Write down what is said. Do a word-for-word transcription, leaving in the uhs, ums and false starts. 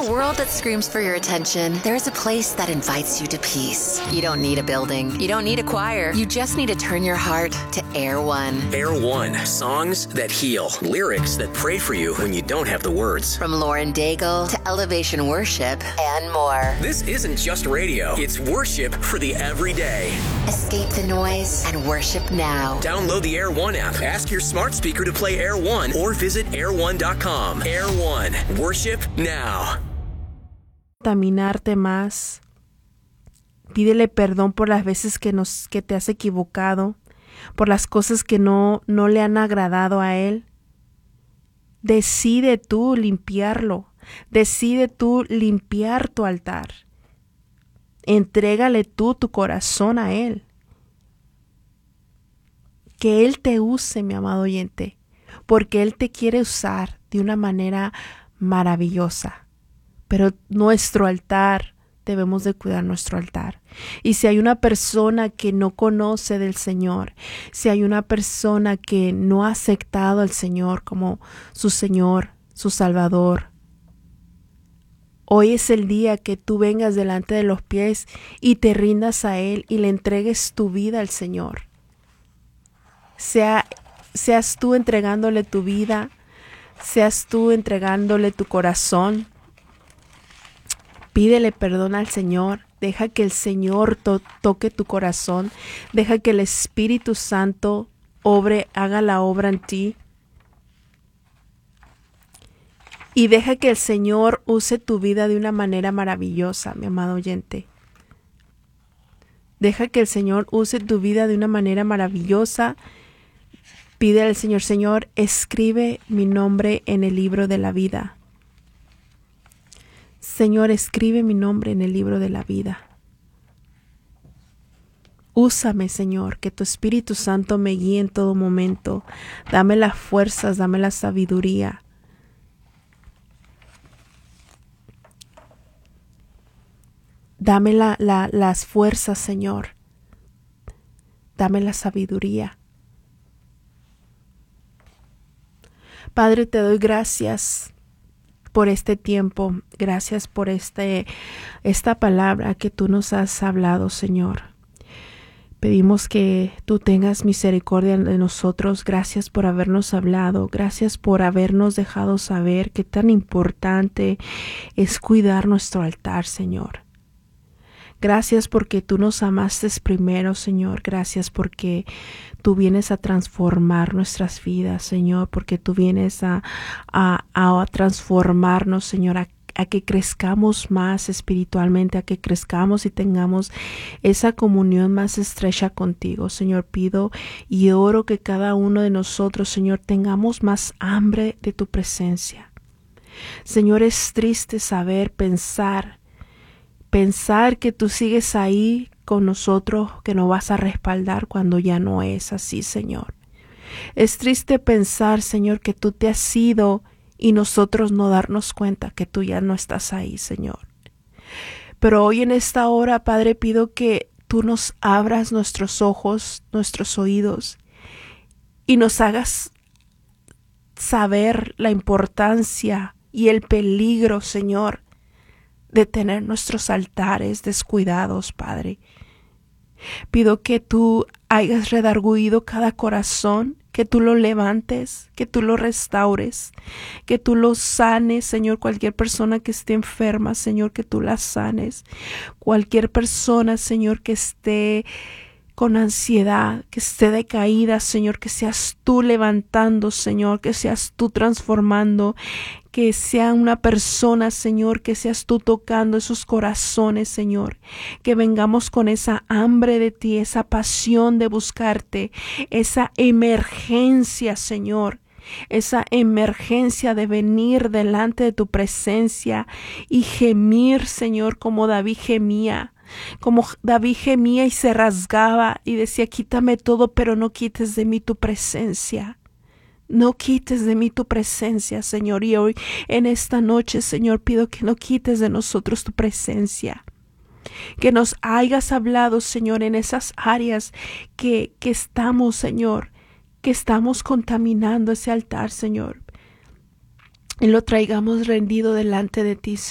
a world that screams for your attention, there's a place that invites you to peace. You don't need a building. You don't need a choir. You just need to turn your heart to Air One. Air One. Songs that heal. Lyrics that pray for you when you don't have the words. From Lauren Daigle to Elevation Worship and more. This isn't just radio. It's worship for the everyday. Escape the noise and worship now. Download the Air One app. Ask your smart speaker to play Air One or visit air one dot com. Air One. Worship now. Contaminarte más. Pídele perdón por las veces que nos que te has equivocado, por las cosas que no no le han agradado a él. Decide tú limpiarlo. Decide tú limpiar tu altar. Entrégale tú tu corazón a él. Que él te use, mi amado oyente, porque él te quiere usar de una manera maravillosa. Pero nuestro altar, debemos de cuidar nuestro altar. Y si hay una persona que no conoce del Señor, si hay una persona que no ha aceptado al Señor como su Señor, su Salvador, hoy es el día que tú vengas delante de los pies y te rindas a Él y le entregues tu vida al Señor. Sea, seas tú entregándole tu vida, seas tú entregándole tu corazón. Pídele perdón al Señor. Deja que el Señor to- toque tu corazón. Deja que el Espíritu Santo obre, haga la obra en ti. Y deja que el Señor use tu vida de una manera maravillosa, mi amado oyente. Deja que el Señor use tu vida de una manera maravillosa. Pídele al Señor, Señor, escribe mi nombre en el libro de la vida. Señor, escribe mi nombre en el libro de la vida. Úsame, Señor, que tu Espíritu Santo me guíe en todo momento. Dame las fuerzas, dame la sabiduría. Dame la, la, las fuerzas, Señor. Dame la sabiduría. Padre, te doy gracias por este tiempo. Gracias por este, esta palabra que tú nos has hablado, Señor. Pedimos que tú tengas misericordia de nosotros. Gracias por habernos hablado. Gracias por habernos dejado saber qué tan importante es cuidar nuestro altar, Señor. Gracias porque tú nos amaste primero, Señor. Gracias porque tú vienes a transformar nuestras vidas, Señor. Porque tú vienes a, a, a transformarnos, Señor, a, a que crezcamos más espiritualmente, a que crezcamos y tengamos esa comunión más estrecha contigo, Señor. Pido y oro que cada uno de nosotros, Señor, tengamos más hambre de tu presencia. Señor, es triste saber, pensar, Pensar que tú sigues ahí con nosotros, que nos vas a respaldar cuando ya no es así, Señor. Es triste pensar, Señor, que tú te has ido y nosotros no darnos cuenta que tú ya no estás ahí, Señor. Pero hoy en esta hora, Padre, pido que tú nos abras nuestros ojos, nuestros oídos y nos hagas saber la importancia y el peligro, Señor, de tener nuestros altares descuidados, Padre. Pido que tú hayas redarguido cada corazón, que tú lo levantes, que tú lo restaures, que tú lo sanes, Señor. Cualquier persona que esté enferma, Señor, que tú la sanes. Cualquier persona, Señor, que esté con ansiedad, que esté decaída, Señor, que seas tú levantando, Señor, que seas tú transformando, que sea una persona, Señor, que seas tú tocando esos corazones, Señor, que vengamos con esa hambre de ti, esa pasión de buscarte, esa emergencia, Señor, esa emergencia de venir delante de tu presencia y gemir, Señor, como David gemía. Como David gemía y se rasgaba y decía, quítame todo, pero no quites de mí tu presencia. No quites de mí tu presencia, Señor. Y hoy en esta noche, Señor, pido que no quites de nosotros tu presencia. Que nos hayas hablado, Señor, en esas áreas que, que estamos, Señor, que estamos contaminando ese altar, Señor. Y lo traigamos rendido delante de ti,